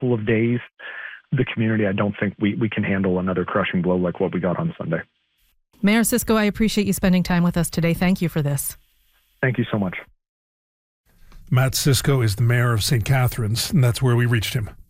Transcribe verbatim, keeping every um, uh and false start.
couple of days, the community, I don't think we, we can handle another crushing blow like what we got on Sunday. Mayor Cisco, I appreciate you spending time with us today. Thank you for this. Thank you so much. Matt Cisco is the mayor of Saint Catharines, and that's where we reached him.